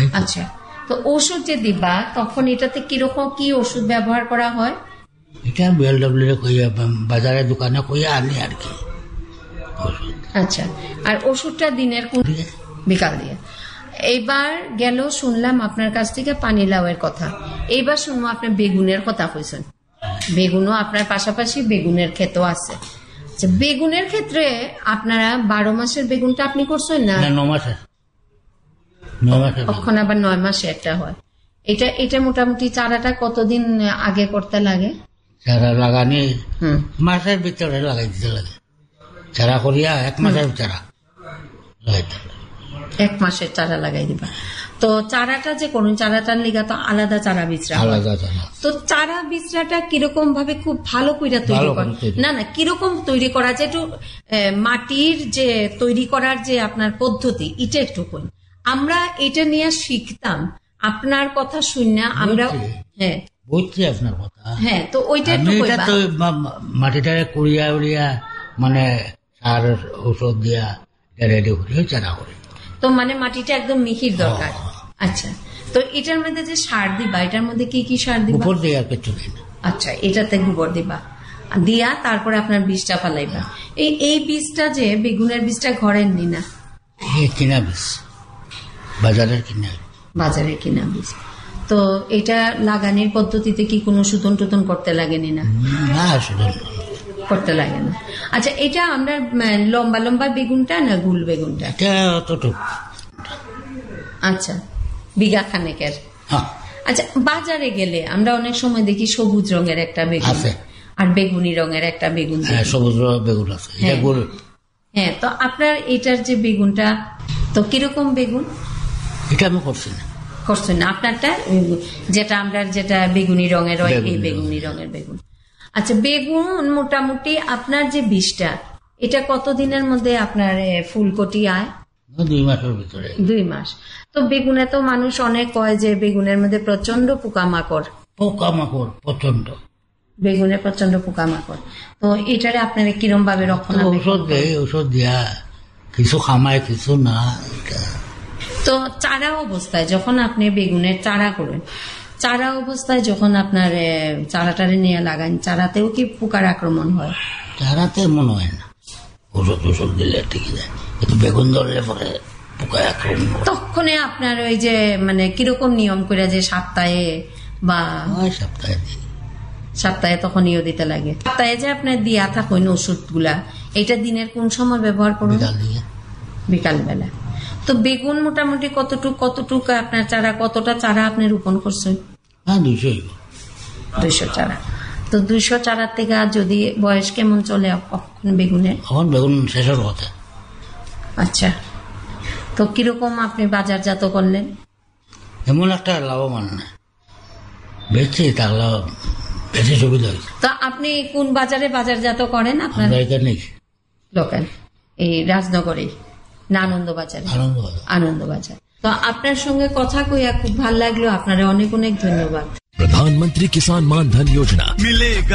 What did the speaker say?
আচ্ছা, তো ওষুধ যে দিবা তখন এটাতে কিরকম কি ওষুধ ব্যবহার করা হয়? এটা বিএলডব্লিউ কইয়া বাজারে দোকানে কইয়া আনি আর কি। আচ্ছা, আর ওষুধটা দিনের কোন বিকাল দিয়ে? এইবার গেল শুনলাম আপনার কাছ থেকে পানি লাউয়ের কথা, এইবার শুনবো আপনি বেগুনের কথা কইছেন। বেগুনও আপনার পাশাপাশি বেগুনের ক্ষেতও আছে। আচ্ছা, বেগুনের ক্ষেত্রে আপনারা 12 মাসের বেগুনটা আপনি করছেন না? 9 মাসের। কখন আবার 9 মাসে একটা হয়। এটা মোটামুটি চারাটা কতদিন আগে করতে লাগে? চারা লাগানি মাসের ভিতরে লাগাই দিতে লাগে। চারা করিয়া 1 মাসের চারা লাগাইতে লাগে। 1 মাসের চারা লাগাই দিবা। তো চারাটা যে কোন চারাটার লিগা তো আলাদা চারা বিচরা, আলাদা চারা। তো চারা বিচরাটা কিরকম ভাবে খুব ভালো কইরা তৈরি করা? না কিরকম তৈরি করা যায় একটু, মাটির যে তৈরি করার যে আপনার পদ্ধতি এটা একটু কই, আমরা এটা নিয়ে শিখতাম আপনার কথা শুনে আমরা। হ্যাঁ বুঝছি আপনার কথা। হ্যাঁ, তো ওইটা একটু কইবা। তো মাটিটারে কুড়িয়া উড়িয়া মানে সার ঔষধ দিয়া রেডি করিয়া চারা করি। তো মানে মাটিটা একদম মিহির দরকার। আচ্ছা, তো এটার মধ্যে যে সার দিবা এটার মধ্যে কি কি সার দিবা? গোবর দিয়ে আর কিছু দিই না। আচ্ছা, এটাতে গোবর দিবা, দিয়া তারপরে আপনার বীজটা ফালাইবা। এই বীজটা যে বেগুনের বীজটা ঘরের নি না? কিনা বীজ, বাজারের কিনা বীজ। তো এটা লাগানোর পদ্ধতিতে কি কোনো সুতন টুতন করতে লাগেনি না? না, সুতন করতে লাগে না। আচ্ছা, এটা আমরা লম্বা লম্বা বেগুনটা না গুল বেগুনটা? এটা অতটুকু। আচ্ছা, বিঘা খানেকের। আচ্ছা, বাজারে গেলে আমরা অনেক সময় দেখি সবুজ রঙের একটা বেগুন আছে আর বেগুনি রঙের একটা বেগুন। সবুজ রঙের বেগুন আছে। হ্যাঁ, তো আপনার এটার যে বেগুনটা তো কিরকম বেগুন? এটা আমি করছি না। আপনারটা যেটা আমরা যেটা বেগুনি রঙের হয় এই বেগুনি রঙের বেগুন। আচ্ছা, বেগুন মোটামুটি আপনার যে বীজটা এটা কতদিনের মধ্যে আপনার ফুলকটি আয়? 2 মাসের ভিতরে। 2 মাস। তো বেগুনে তো মানুষ অনেক কয় যে বেগুনের মধ্যে প্রচন্ড পোকামাকড় প্রচন্ড, বেগুনে প্রচন্ড পোকামাকড়। তো এটারে আপনারা কিরম ভাবে রক্ষণাবেক্ষণ? ঔষধ দিয়া কিছু খামায় কিছু না। তো চারা অবস্থায় যখন আপনি বেগুনের চারা করেন, চারা অবস্থায় যখন আপনার চারাটারে নিয়ে লাগান, চারাতেও কি পোকার আক্রমণ হয়? চারাতে মনে হয় না, ওষুধ দিলে ঠিক যায়, কিন্তু বেগুন ধরলে পরে পোকায় আক্রমণ। তখন আপনার ওই যে মানে কিরকম নিয়ম করে যে সপ্তাহে বা সপ্তাহে তখন ইয়ে দিতে লাগে? সপ্তাহে যে আপনার দিয়া থাকেন ওষুধ গুলা, এটা দিনের কোন সময় ব্যবহার করুন? বিকাল বেলা। তো বেগুন মোটামুটি কতটুকু আপনার চারা, কতটা চারা আপনি রোপণ করছেন? 200 চারা। তো 200 চারার থেকে যদি বয়স কেমন চলে বেগুনের? এখন বেগুন শেষের কথা। আচ্ছা, তো কিরকম আপনি বাজারজাত করলেন? এমন একটা লাভবান না, বেশি তাহলে বেশি সুবিধা হয়েছে। তো আপনি কোন বাজারে বাজারজাত করেন? আপনার লোকাল এই রাজনগরে না আনন্দবাজারে? আনন্দবাজার। তো আপনার সঙ্গে কথা কইয়া খুব ভালো লাগলো। আপনারা অনেক অনেক ধন্যবাদ। प्रधानमंत्री किसान मान धन योजना मिलेगा